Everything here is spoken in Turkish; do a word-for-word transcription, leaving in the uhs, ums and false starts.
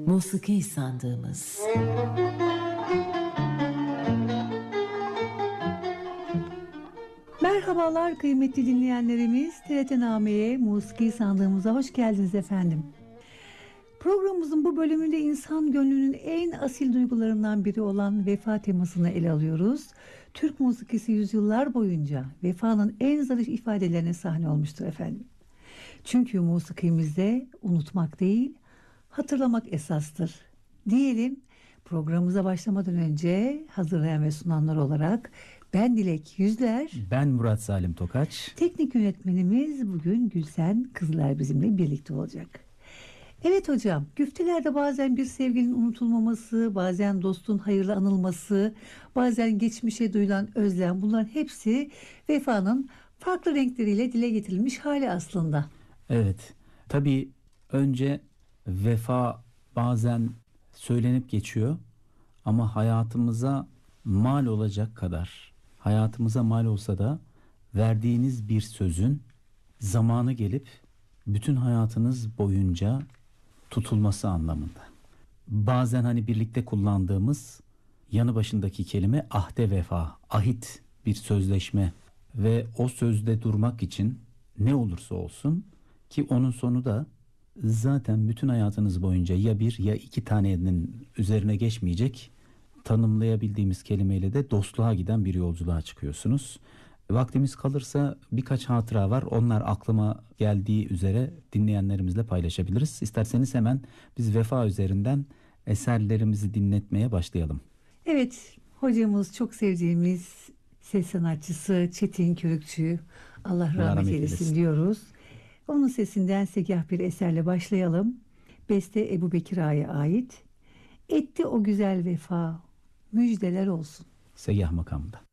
Musiki sandığımız. Merhabalar kıymetli dinleyenlerimiz. T R T Name'ye, Musiki Sandığımıza hoş geldiniz efendim. Programımızın bu bölümünde insan gönlünün en asil duygularından biri olan vefa temasını ele alıyoruz. Türk musikisi yüzyıllar boyunca vefanın en zarif ifadelerine sahne olmuştur efendim. Çünkü musikimizde unutmak değil, hatırlamak esastır. Diyelim, programımıza başlamadan önce hazırlayan ve sunanlar olarak ben Dilek Yüzler, ben Murat Salim Tokaç. Teknik yönetmenimiz bugün Gülsen Kızlar bizimle birlikte olacak. Evet hocam, güftelerde bazen bir sevginin unutulmaması, bazen dostun hayırlı anılması, bazen geçmişe duyulan özlem, bunların hepsi vefanın farklı renkleriyle dile getirilmiş hali aslında. Evet, tabii önce vefa bazen söylenip geçiyor ama hayatımıza mal olacak kadar, hayatımıza mal olsa da verdiğiniz bir sözün zamanı gelip bütün hayatınız boyunca tutulması anlamında. Bazen hani birlikte kullandığımız yanı başındaki kelime ahde vefa, ahit, bir sözleşme ve o sözde durmak için ne olursa olsun ki onun sonu da zaten bütün hayatınız boyunca ya bir ya iki tanenin üzerine geçmeyecek, tanımlayabildiğimiz kelimeyle de dostluğa giden bir yolculuğa çıkıyorsunuz. Vaktimiz kalırsa birkaç hatıra var. Onlar aklıma geldiği üzere dinleyenlerimizle paylaşabiliriz. İsterseniz hemen biz vefa üzerinden eserlerimizi dinletmeye başlayalım. Evet, hocamız çok sevdiğimiz ses sanatçısı Çetin Körükçü, Allah rahmet, rahmet eylesin diyoruz. Onun sesinden segah bir eserle başlayalım. Beste Ebu Bekir Ağa'ya ait. Etti o güzel vefa, müjdeler olsun. Segah makamında.